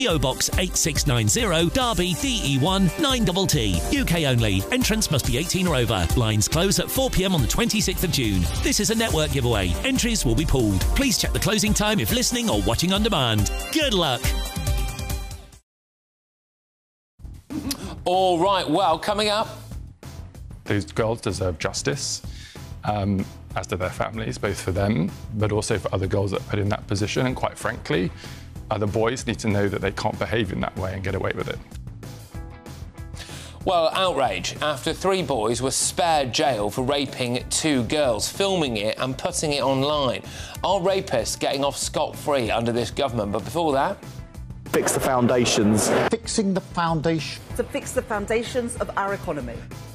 PO Box 8690, Derby, DE1 9TT. UK only. Entrance must be 18 or over. Blinds close at 4 p.m. on the 26th of June. This is a network giveaway. Entries will be pulled. Please check the closing time if listening or watching on demand. Good luck. All right, well, coming up. Those girls deserve justice, as do their families, both for them, but also for other girls that are put in that position. And quite frankly, other boys need to know that they can't behave in that way and get away with it. Well, outrage after 3 boys were spared jail for raping 2 girls, filming it and putting it online. Are rapists getting off scot-free under this government? But before that... Fix the foundations. Fixing the foundation. To fix the foundations of our economy.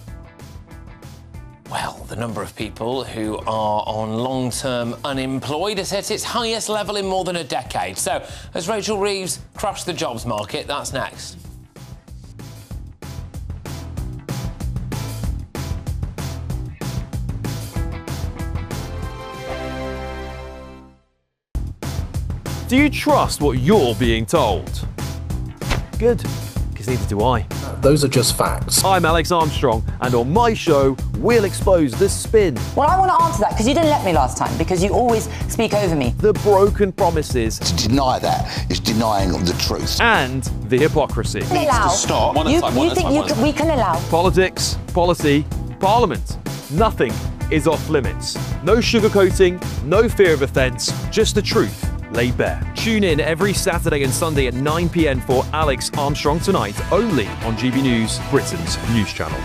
Well, the number of people who are on long-term unemployed has hit its highest level in more than a decade. So, has Rachel Reeves crushed the jobs market? That's next. Do you trust what you're being told? Good, because neither do I. Those are just facts. I'm Alex Armstrong, and on my show, we'll expose the spin. Well, I want to answer that, because you didn't let me last time, because you always speak over me. The broken promises. To deny that is denying the truth. And the hypocrisy. We can allow. Stop. We can allow. Politics, policy, parliament. Nothing is off limits. No sugarcoating, no fear of offence, just the truth laid bare. Tune in every Saturday and Sunday at 9 p.m. for Alex Armstrong Tonight, only on GB News, Britain's news channel.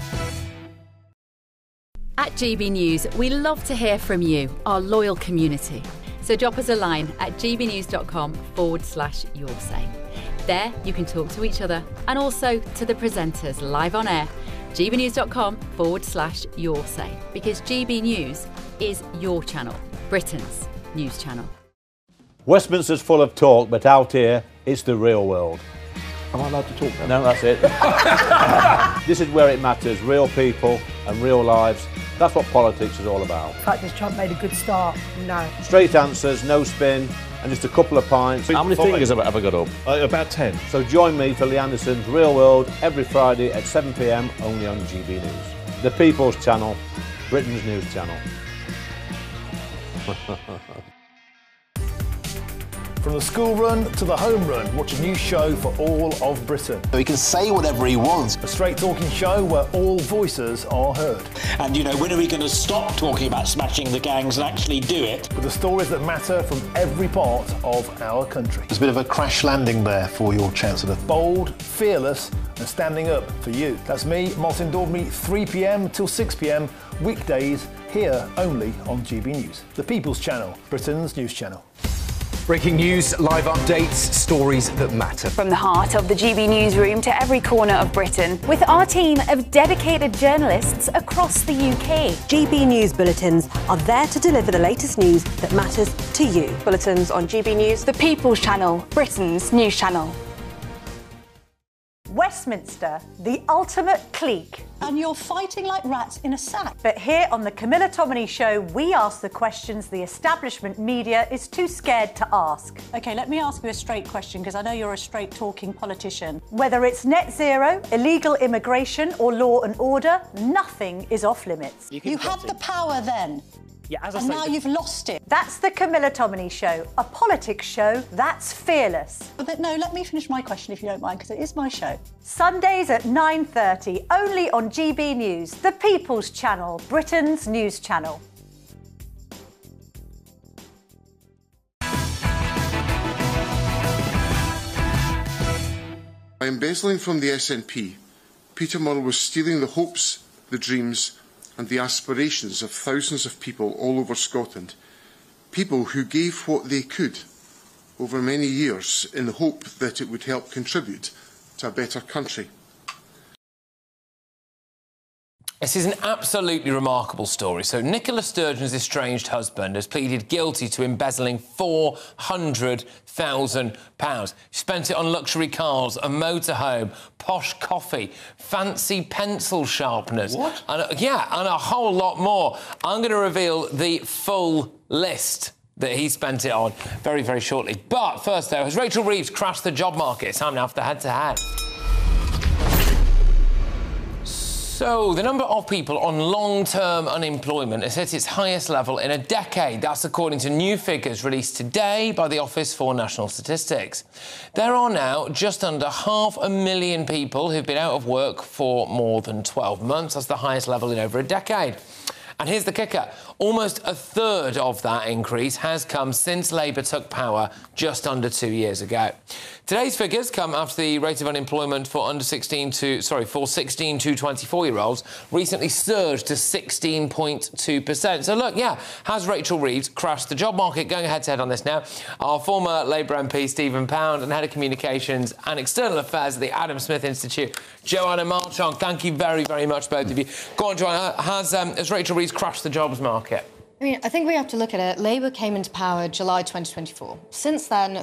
At GB News, we love to hear from you, our loyal community. So drop us a line at gbnews.com/yoursay. There you can talk to each other and also to the presenters live on air. gbnews.com/yoursay, because GB News is your channel, Britain's news channel. Westminster's full of talk, but out here, it's the real world. Am I allowed to talk now? No, that's it. This is where it matters, real people and real lives. That's what politics is all about. The fact that Trump made a good start, no. Straight answers, no spin, and just a couple of pints. How many fingers have I got up? About 10. So join me for Lee Anderson's Real World every Friday at 7 p.m. only on GB News. The People's Channel, Britain's news channel. From the school run to the home run, watch a new show for all of Britain. So he can say whatever he wants. A straight talking show where all voices are heard. And, you know, when are we going to stop talking about smashing the gangs and actually do it? With the stories that matter from every part of our country. There's a bit of a crash landing there for your Chancellor. Bold, fearless and standing up for you. That's me, Martin Daubney, 3 p.m. till 6 p.m. weekdays, here only on GB News. The People's Channel, Britain's news channel. Breaking news, live updates, stories that matter. From the heart of the GB newsroom to every corner of Britain, with our team of dedicated journalists across the UK. GB News bulletins are there to deliver the latest news that matters to you. Bulletins on GB News, the People's Channel, Britain's news channel. Westminster, the ultimate clique. And you're fighting like rats in a sack. But here on the Camilla Tominey Show, we ask the questions the establishment media is too scared to ask. OK, let me ask you a straight question, because I know you're a straight-talking politician. Whether it's net zero, illegal immigration or law and order, nothing is off limits. You had the power then. Yeah, as I and say, now you've lost it. That's the Camilla Tominey Show, a politics show that's fearless. But no, let me finish my question if you don't mind, because it is my show. Sundays at 9:30, only on GB News, the People's Channel, Britain's news channel. By embezzling from the SNP, Peter Murrell was stealing the hopes, the dreams and the aspirations of thousands of people all over Scotland, people who gave what they could over many years in the hope that it would help contribute to a better country. This is an absolutely remarkable story. So Nicola Sturgeon's estranged husband has pleaded guilty to embezzling £400,000. He spent it on luxury cars, a motorhome, posh coffee, fancy pencil sharpeners. What? And a whole lot more. I'm going to reveal the full list that he spent it on very, very shortly. But first, though, has Rachel Reeves crashed the job market? It's time now for the head-to-head. So, the number of people on long-term unemployment has hit its highest level in a decade. That's according to new figures released today by the Office for National Statistics. There are now just under 500,000 people who've been out of work for more than 12 months. That's the highest level in over a decade. And here's the kicker. Almost a third of that increase has come since Labour took power just under 2 years ago. Today's figures come after the rate of unemployment for 16 to 24-year-olds recently surged to 16.2%. So look, yeah, has Rachel Reeves crashed the job market? Going head-to-head on this now, our former Labour MP Stephen Pound and Head of Communications and External Affairs at the Adam Smith Institute, Joanna Marchant. Thank you very, very much, both of you. Go on, Joanna, has Rachel Reeves crashed the jobs market? I mean, I think we have to look at it. Labour came into power July 2024. Since then,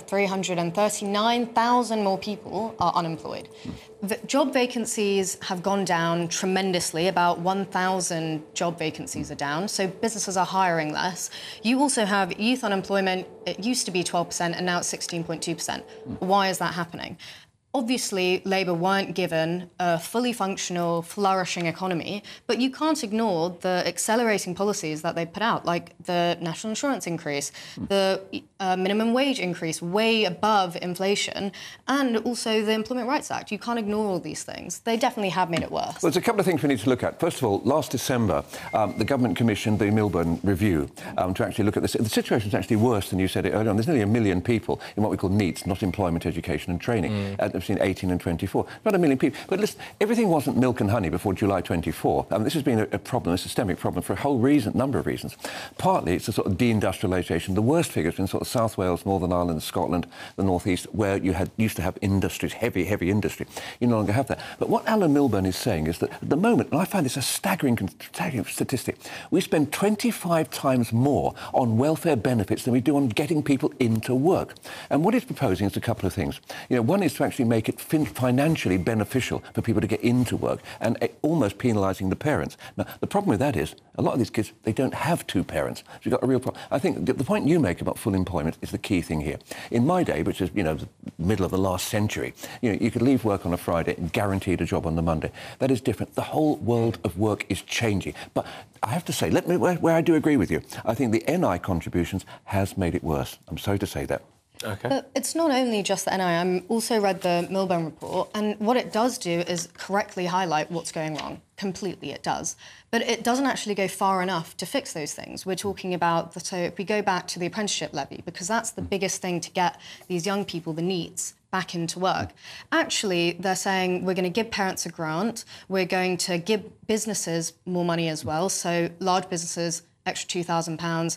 339,000 more people are unemployed. The job vacancies have gone down tremendously. About 1,000 job vacancies are down, so businesses are hiring less. You also have youth unemployment. It used to be 12% and now it's 16.2%. Why is that happening? Obviously, Labour weren't given a fully functional, flourishing economy, but you can't ignore the accelerating policies that they put out, like the national insurance increase, the minimum wage increase way above inflation, and also the Employment Rights Act. You can't ignore all these things. They definitely have made it worse. Well, there's a couple of things we need to look at. First of all, last December, the government commissioned the Milburn Review to actually look at this. The situation is actually worse than you said it earlier on. There's nearly 1 million people in what we call NEETs, not employment, education and training. Between 18 and 24. Not 1 million people. But listen, everything wasn't milk and honey before July 24. This has been a problem, a systemic problem for a whole number of reasons. Partly it's a sort of deindustrialisation. The worst figures in sort of South Wales, Northern Ireland, Scotland, the North East, where you used to have industries, heavy industry. You no longer have that. But what Alan Milburn is saying is that at the moment, and I find this a staggering statistic, we spend 25 times more on welfare benefits than we do on getting people into work. And what he's proposing is a couple of things. You know, one is to actually make it financially beneficial for people to get into work and almost penalising the parents. Now, the problem with that is a lot of these kids, they don't have two parents. So you've got a real problem. I think the point you make about full employment is the key thing here. In my day, which is, you know, the middle of the last century, you know, you could leave work on a Friday and guaranteed a job on the Monday. That is different. The whole world of work is changing. But I have to say, where I do agree with you, I think the NI contributions has made it worse. I'm sorry to say that. Okay. But it's not only just the NI. I also read the Milburn report, and what it does do is correctly highlight what's going wrong. Completely, it does. But it doesn't actually go far enough to fix those things. We're talking about, so if we go back to the apprenticeship levy, because that's the biggest thing to get these young people, the NEETs, back into work. Actually, they're saying we're going to give parents a grant, we're going to give businesses more money as well, so large businesses, extra £2,000,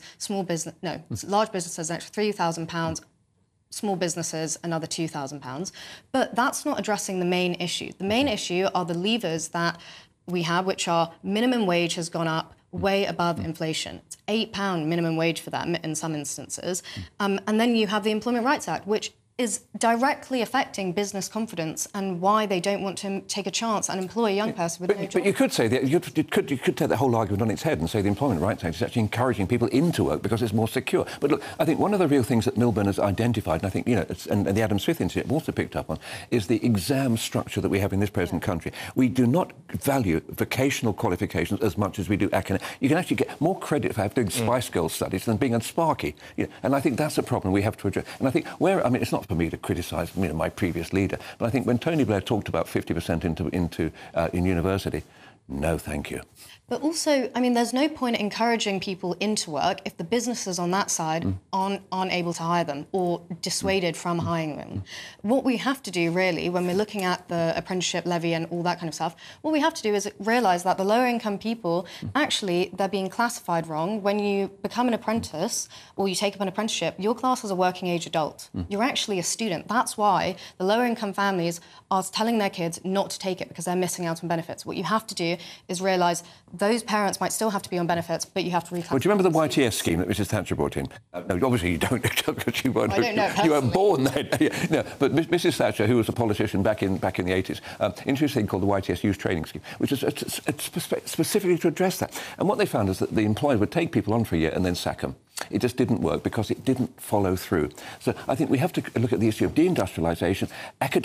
large businesses, extra £3,000, small businesses, another £2,000. But that's not addressing the main issue. The main issue are the levers that we have, which are minimum wage has gone up way above inflation. It's £8 minimum wage for them in some instances. And then you have the Employment Rights Act, which is directly affecting business confidence and why they don't want to take a chance and employ a young person with no job. But you could say that you could take the whole argument on its head and say the Employment Rights Act is actually encouraging people into work because it's more secure. But look, I think one of the real things that Milburn has identified, and I think, you know, and the Adam Smith Institute also picked up on, is the exam structure that we have in this present country. We do not value vocational qualifications as much as we do academic. You can actually get more credit for doing Spice Girls studies than being a Sparky. You know, and I think that's a problem we have to address. And I think it's not for me to criticise, you know, my previous leader, but I think when Tony Blair talked about 50% in university, no, thank you. But also, I mean, there's no point encouraging people into work if the businesses on that side aren't able to hire them or dissuaded from hiring them. What we have to do, really, when we're looking at the apprenticeship levy and all that kind of stuff, what we have to do is realise that the lower-income people, actually, they're being classified wrong. When you become an apprentice or you take up an apprenticeship, you're classed as a working-age adult. You're actually a student. That's why the lower-income families are telling their kids not to take it because they're missing out on benefits. What you have to do do is realise those parents might still have to be on benefits, but you have to reclassify. Well, do you remember the YTS scheme that Mrs Thatcher brought in? No, obviously you don't, because you weren't, you weren't born then. No, but Mrs Thatcher, who was a politician back in the 80s, introduced a thing called the YTS Youth Training Scheme, which is specifically to address that. And what they found is that the employer would take people on for a year and then sack them. It just didn't work because it didn't follow through. So I think we have to look at the issue of deindustrialisation, academic